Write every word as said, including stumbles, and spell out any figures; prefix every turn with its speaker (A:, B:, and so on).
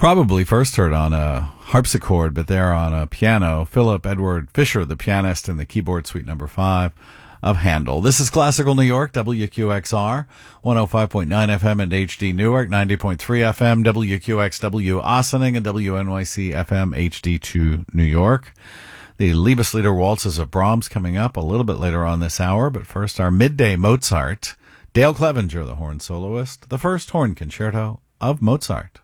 A: Probably first heard on a harpsichord, but there on a piano, Philip Edward Fisher, the pianist, in the keyboard suite number five of Handel. This is Classical New York, W Q X R, one oh five point nine F M and H D Newark, ninety point three F M, W Q X W Ossining, and W N Y C F M H D two New York. The Liebeslieder Waltzes of Brahms coming up a little bit later on this hour, but first our midday Mozart. Dale Clevenger, the horn soloist, the first horn concerto of Mozart.